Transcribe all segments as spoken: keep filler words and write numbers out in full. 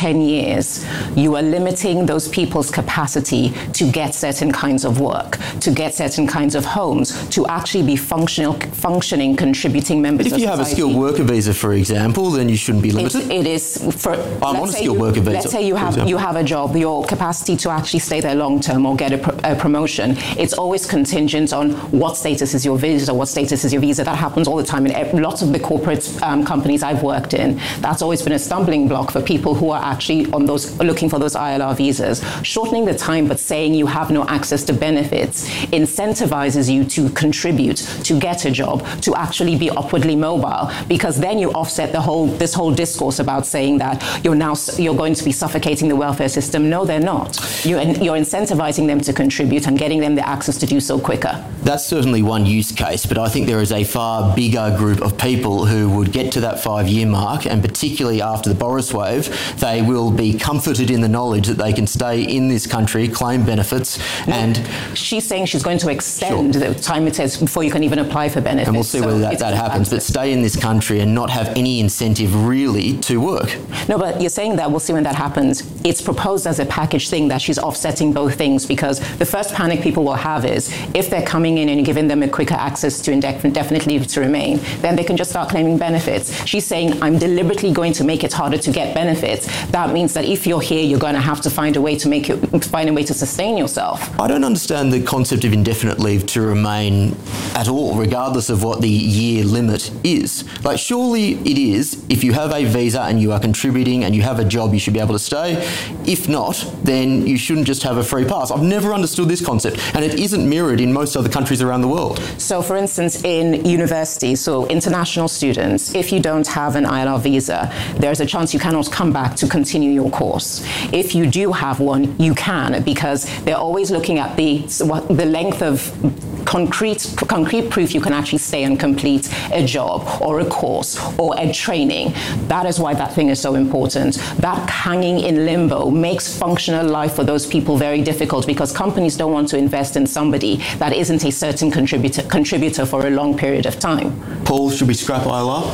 ten years, you are limiting those people's capacity to get certain kinds of work, to get certain kinds of homes, to actually be functional, functioning, contributing members of society. If you have a skilled worker visa, for example, then you shouldn't be limited. It, it is for. I'm on a skilled worker visa. Let's say you have you have a job, your capacity to actually stay there long term or get a, pro, a promotion. It's always contingent on what status is your visa, what status is your visa. That happens all the time in lots of the corporate um, companies I've worked in. That's always been a stumbling block for people who are actually on those looking for those I L R visas. Shortening the time, but saying you have no access to benefits incentivizes you to contribute, to get a job, to actually be upwardly mobile, because then you offset the whole this whole discourse about saying that you're now you're going to be suffocating the welfare system. No, they're not. You're, you're incentivizing them to contribute and getting them the access to do so quicker. That's certainly one use case, but I think there is a far bigger group of people who would get to that five-year mark, and particularly after the Boris wave, they will be comforted in the knowledge that they can stay in this country, claim benefits, no, and... She's saying she's going to extend sure. the time it says before you can even apply for benefits. And we'll see so whether that, that happens, but stay in this country and not have any incentive really to work. No, but you're saying that we'll see when that happens. It's proposed as a package thing that she's offsetting both things, because the first panic people will have is if they're coming in and you're giving them a quicker access to indefinite leave to remain, then they can just start claiming benefits. She's saying, I'm deliberately going to make it harder to get benefits. That means that if you're here, you're going to have to find a way to make it, find a way to sustain yourself. I don't understand the concept of indefinite leave to remain at all, regardless of what the year limit is. Like, surely it is, if you have a visa and you are contributing and you have a job, you should be able to stay. If not, then you shouldn't just have a free pass. I've never understood this concept, and it isn't mirrored in most other countries around the world. So, for instance, in university, so international students, if you don't have an I L R visa, there's a chance you cannot come back to continue your course. If you do have one, you can, because they're always looking at the the length of concrete concrete proof you can actually stay and complete a job or a course or a training. That is why that thing is so important. That hanging in limbo makes functional life for those people very difficult, because companies don't want to invest in somebody that isn't a certain contributor contributor for a long period of time. Paul, should we scrap I L R?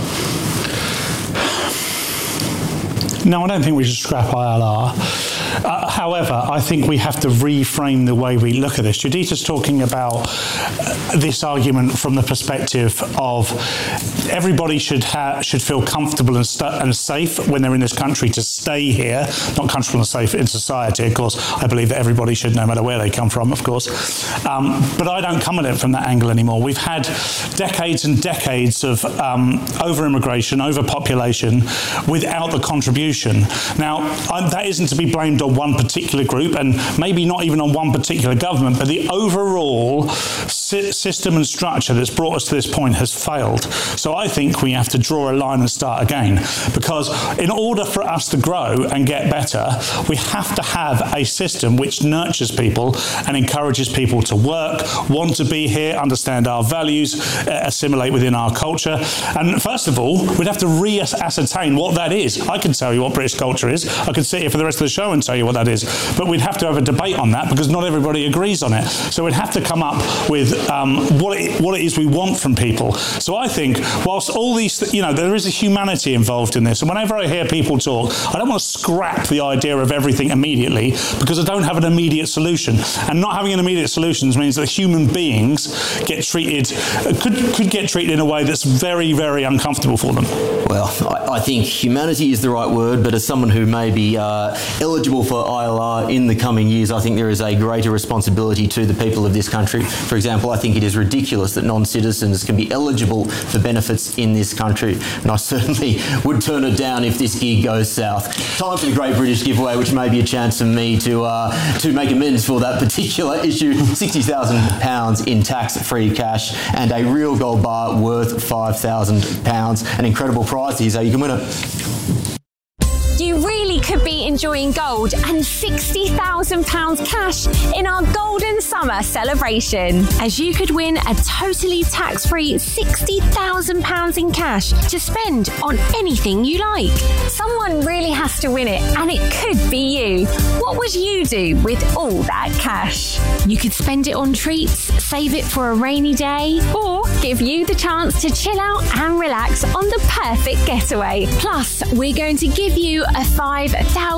No, I don't think we should scrap I L R. Uh, however, I think we have to reframe the way we look at this. Juditha's talking about uh, this argument from the perspective of everybody should ha- should feel comfortable and, st- and safe when they're in this country to stay here, not comfortable and safe in society. Of course, I believe that everybody should, no matter where they come from, of course. Um, but I don't come at it from that angle anymore. We've had decades and decades of um, over-immigration, overpopulation, without the contribution. Now, I, that isn't to be blamed on one particular group, and maybe not even on one particular government, but the overall si- system and structure that's brought us to this point has failed. So I think we have to draw a line and start again, because in order for us to grow and get better, we have to have a system which nurtures people and encourages people to work, want to be here, understand our values, uh, assimilate within our culture. And first of all, we'd have to re-ascertain what that is. I can tell you what British culture is. I could sit here for the rest of the show and tell you what that is. But we'd have to have a debate on that, because not everybody agrees on it. So we'd have to come up with um, what, it, what it is we want from people. So I think, whilst all these, you know, there is a humanity involved in this. And whenever I hear people talk, I don't want to scrap the idea of everything immediately, because I don't have an immediate solution. And not having an immediate solution means that human beings get treated, could, could get treated in a way that's very, very uncomfortable for them. Well, I, I think humanity is the right word, but as someone who may be uh, eligible for I L R in the coming years, I think there is a greater responsibility to the people of this country. For example, I think it is ridiculous that non-citizens can be eligible for benefits in this country, and I certainly would turn it down if this gig goes south. Time for the Great British Giveaway, which may be a chance for me to uh, to make amends for that particular issue. sixty thousand pounds in tax-free cash and a real gold bar worth five thousand pounds. An incredible prize here, so you can win it. You really could be enjoying gold and sixty thousand pounds cash in our Golden Summer celebration, as you could win a totally tax-free sixty thousand pounds in cash to spend on anything you like. Someone really has to win it, and it could be you. What would you do with all that cash? You could spend it on treats, save it for a rainy day, or give you the chance to chill out and relax on the perfect getaway. Plus, we're going to give you a five thousand